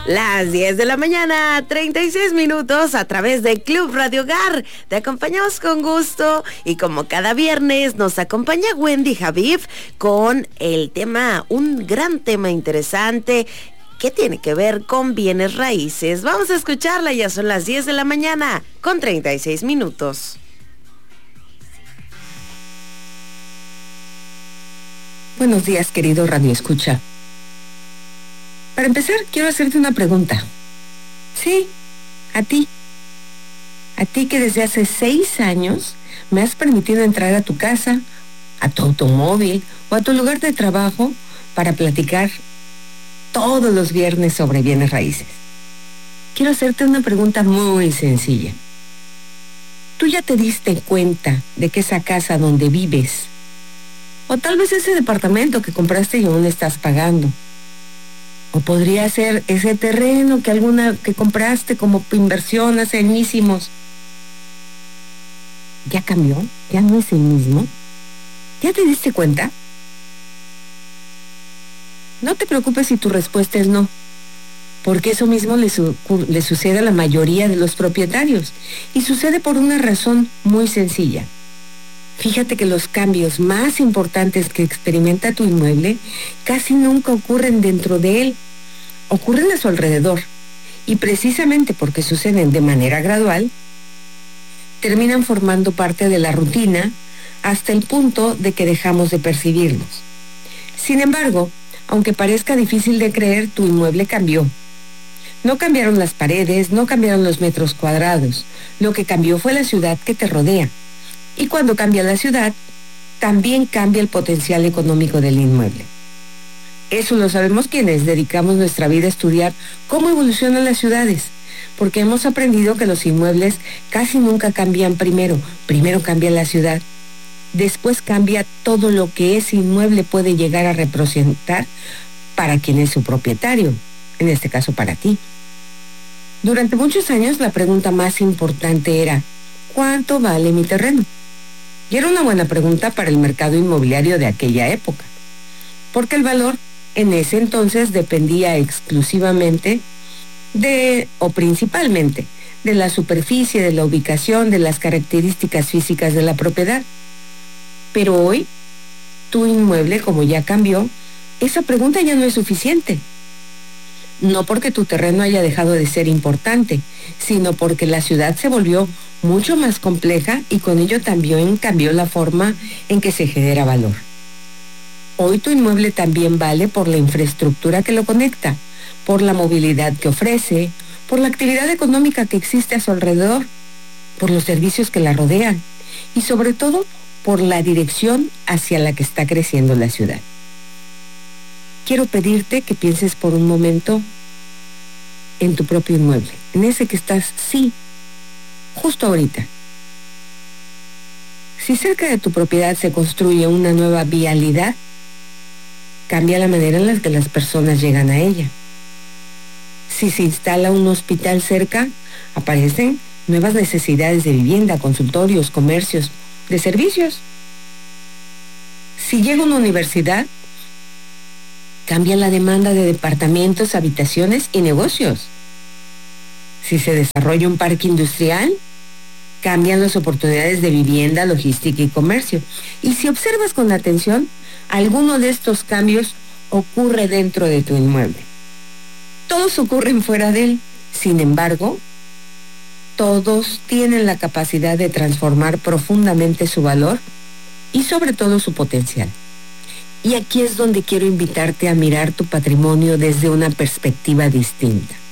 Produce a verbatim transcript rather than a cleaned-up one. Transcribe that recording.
Las diez de la mañana, treinta y seis minutos a través de Club Radio Hogar. Te acompañamos con gusto y como cada viernes nos acompaña Wendy Javif con el tema, un gran tema interesante que tiene que ver con bienes raíces. Vamos a escucharla, ya son las diez de la mañana con treinta y seis minutos. Buenos días, querido Radio Escucha. Para empezar, quiero hacerte una pregunta. Sí, a ti. A ti que desde hace seis años me has permitido entrar a tu casa, a tu automóvil o a tu lugar de trabajo para platicar todos los viernes sobre bienes raíces. Quiero hacerte una pregunta muy sencilla. ¿Tú ya te diste cuenta de que esa casa donde vives, o tal vez ese departamento que compraste y aún estás pagando, o podría ser ese terreno que alguna que compraste como inversión hace añísimos, ¿ya cambió? ¿Ya no es el mismo? ¿Ya te diste cuenta? No te preocupes si tu respuesta es no, porque eso mismo le, su- le sucede a la mayoría de los propietarios, y sucede por una razón muy sencilla. Fíjate que los cambios más importantes que experimenta tu inmueble casi nunca ocurren dentro de él, ocurren a su alrededor, y precisamente porque suceden de manera gradual, terminan formando parte de la rutina hasta el punto de que dejamos de percibirlos. Sin embargo, aunque parezca difícil de creer, tu inmueble cambió. No cambiaron las paredes, no cambiaron los metros cuadrados, lo que cambió fue la ciudad que te rodea. Y cuando cambia la ciudad, también cambia el potencial económico del inmueble. Eso lo sabemos quienes dedicamos nuestra vida a estudiar cómo evolucionan las ciudades, porque hemos aprendido que los inmuebles casi nunca cambian primero. Primero cambia la ciudad, después cambia todo lo que ese inmueble puede llegar a representar para quien es su propietario, en este caso para ti. Durante muchos años la pregunta más importante era, ¿cuánto vale mi terreno? Y era una buena pregunta para el mercado inmobiliario de aquella época, porque el valor en ese entonces dependía exclusivamente de, o principalmente, de la superficie, de la ubicación, de las características físicas de la propiedad. Pero hoy, tu inmueble, como ya cambió, esa pregunta ya no es suficiente. No porque tu terreno haya dejado de ser importante, sino porque la ciudad se volvió mucho más compleja y con ello también cambió la forma en que se genera valor. Hoy tu inmueble también vale por la infraestructura que lo conecta, por la movilidad que ofrece, por la actividad económica que existe a su alrededor, por los servicios que la rodean y sobre todo por la dirección hacia la que está creciendo la ciudad. Quiero pedirte que pienses por un momento en tu propio inmueble, en ese que estás, sí, justo ahorita. Si cerca de tu propiedad se construye una nueva vialidad, cambia la manera en la que las personas llegan a ella. Si se instala un hospital cerca, aparecen nuevas necesidades de vivienda, consultorios, comercios, de servicios. Si llega una universidad, cambia la demanda de departamentos, habitaciones y negocios. Si se desarrolla un parque industrial, cambian las oportunidades de vivienda, logística y comercio. Y si observas con atención, alguno de estos cambios ocurre dentro de tu inmueble. Todos ocurren fuera de él. Sin embargo, todos tienen la capacidad de transformar profundamente su valor y sobre todo su potencial. Y aquí es donde quiero invitarte a mirar tu patrimonio desde una perspectiva distinta.